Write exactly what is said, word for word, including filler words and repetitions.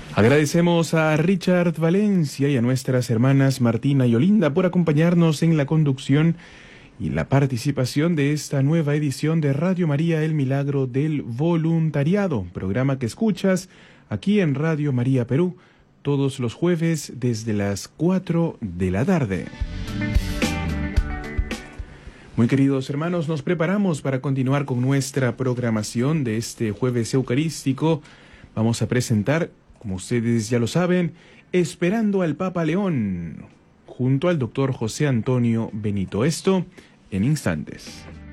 Agradecemos a Richard Valencia y a nuestras hermanas Martina y Olinda por acompañarnos en la conducción y la participación de esta nueva edición de Radio María, El Milagro del Voluntariado, programa que escuchas aquí en Radio María Perú todos los jueves desde las cuatro de la tarde. Muy queridos hermanos, nos preparamos para continuar con nuestra programación de este jueves eucarístico. Vamos a presentar, como ustedes ya lo saben, Esperando al Papa León, junto al doctor José Antonio Benito. Esto en instantes.